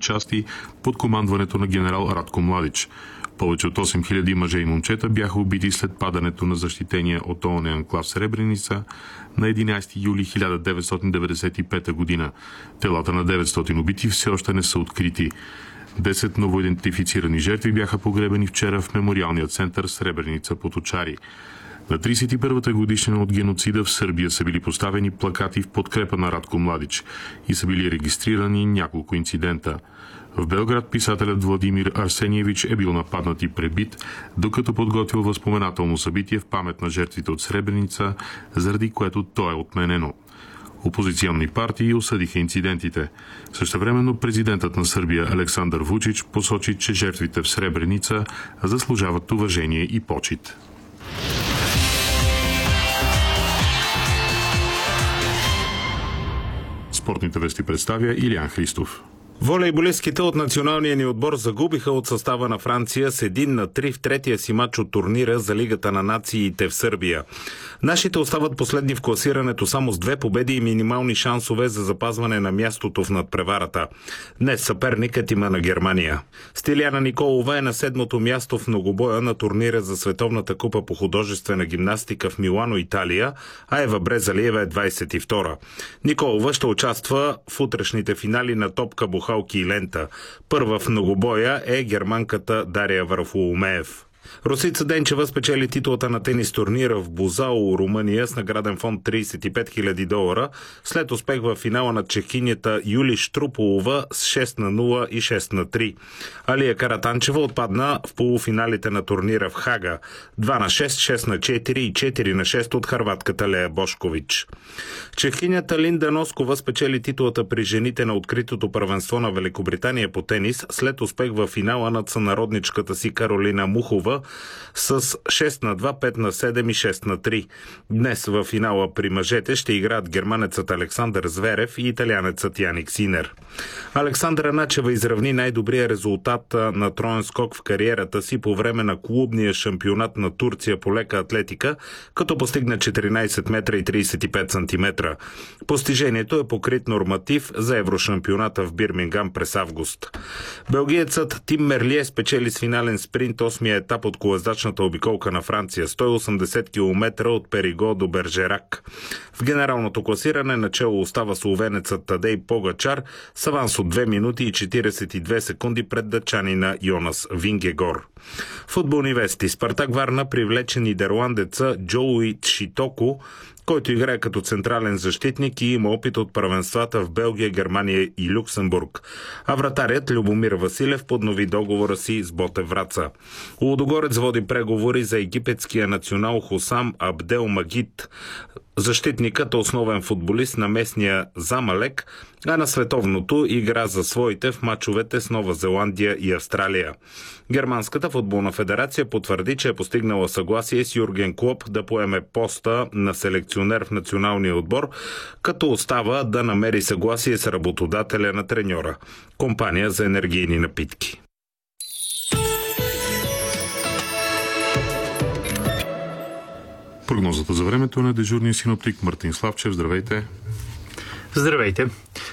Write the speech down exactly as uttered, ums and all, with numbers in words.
части под командването на генерал Радко Младич. Повече от осем хиляди мъже и момчета бяха убити след падането на защитения от ООН анклав Сребреница на единайсети юли хиляда деветстотин деветдесет и пета година. Телата на деветстотин убити все още не са открити. десет новоидентифицирани жертви бяха погребени вчера в мемориалния център Сребреница под Очари. На трийсет и първата годишнина от геноцида в Сърбия са били поставени плакати в подкрепа на Радко Младич и са били регистрирани няколко инцидента. В Белград писателят Владимир Арсениевич е бил нападнат и пребит, докато подготвил възпоменателно събитие в памет на жертвите от Сребреница, заради което то е отменено. Опозиционни партии осъдиха инцидентите. Същевременно президентът на Сърбия Александър Вучич посочи, че жертвите в Сребреница заслужават уважение и почит. Спортните вести представя Илиян Христов. Волейболистките от националния ни отбор загубиха от състава на Франция с един на три в третия си матч от турнира за Лигата на нациите в Сърбия. Нашите остават последни в класирането само с две победи и минимални шансове за запазване на мястото в надпреварата. Днес съперникът има на Германия. Стиляна Николова е на седмото място в многобоя на турнира за Световната купа по художествена гимнастика в Милано, Италия, а Ева Брезалиева е двайсет и втора. Николова ще участва в утрешните финали на топка, бухалки и лента. Първа в многобоя е германката Дария Варфоломеев. Росица Денчева спечели титулата на тенис турнира в Бузао, Румъния с награден фонд трийсет и пет хиляди долара след успех в финала на чехинята Юли Штруполова с шест на нула и шест на три. Алия Каратанчева отпадна в полуфиналите на турнира в Хага два на шест, шест на четири и четири на шест от хърватката Лея Бошкович. Чехинята Линда Носкова спечели титулата при жените на откритото първенство на Великобритания по тенис след успех в финала над сънародничката си Каролина Мухова с шест на два, пет на седем и шест на три. Днес в финала при мъжете ще играят германецът Александър Зверев и италианецът Яник Синер. Александра Начева изравни най-добрия резултат на троен скок в кариерата си по време на клубния шампионат на Турция по лека атлетика, като постигна четиринайсет метра и трийсет и пет сантиметра. Постижението е покрит норматив за еврошампионата в Бирмингам през август. Белгиецът Тим Мерлие спечели с финален спринт осмия етап от колездачната обиколка на Франция, сто и осемдесет километра от Периго до Бержерак. В генералното класиране начело остава словенецът Тадей Погачар с аванс от две минути и четирийсет и две секунди пред датчанина Йонас Вингегор. Футболни вести. Спартак Варна привлече нидерландеца Джоуи Читоко, който играе като централен защитник и има опит от първенствата в Белгия, Германия и Люксембург. А вратарят Любомир Василев поднови договора си с Ботев Враца. Лудогорец води преговори за египетския национал Хосам Абдел Магид. Защитникът е основен футболист на местния Замалек, а на световното игра за своите в мачовете с Нова Зеландия и Австралия. Германската футболна федерация потвърди, че е постигнала съгласие с Юрген Клоп да поеме поста на селекционер в националния отбор, като остава да намери съгласие с работодателя на треньора – компания за енергийни напитки. Прогнозата за времето на дежурния синоптик Мартин Славчев. Здравейте! Здравейте!